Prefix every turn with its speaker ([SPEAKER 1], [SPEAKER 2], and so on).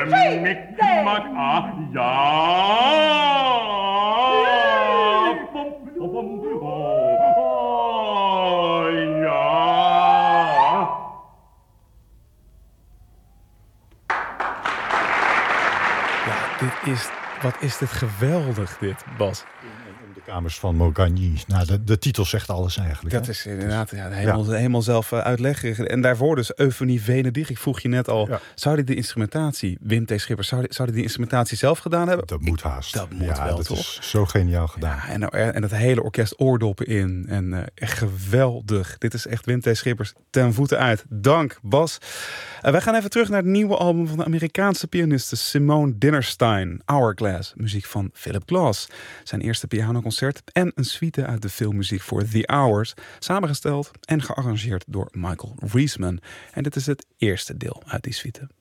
[SPEAKER 1] Wat is dit geweldig, dit, Bas.
[SPEAKER 2] De kamers van Mogany. Nou, de titel zegt alles eigenlijk.
[SPEAKER 1] Dat is inderdaad helemaal zelf uitleggen. En daarvoor dus Eufonie Venedig. Ik vroeg je net al, zou die de instrumentatie, Wim T. Schippers, zou die de instrumentatie zelf gedaan hebben?
[SPEAKER 2] Dat moet haast.
[SPEAKER 1] Dat moet wel,
[SPEAKER 2] dat
[SPEAKER 1] toch?
[SPEAKER 2] is zo geniaal gedaan.
[SPEAKER 1] Ja, en het hele orkest oordoppen in. En echt geweldig. Dit is echt Wim T. Schippers ten voeten uit. Dank, Bas. Wij gaan even terug naar het nieuwe album van de Amerikaanse pianiste Simone Dinnerstein. Hourglass, muziek van Philip Glass. Zijn eerste pianoconcert en een suite uit de filmmuziek voor The Hours. Samengesteld en gearrangeerd door Michael Riesman. En dit is het eerste deel uit die suite.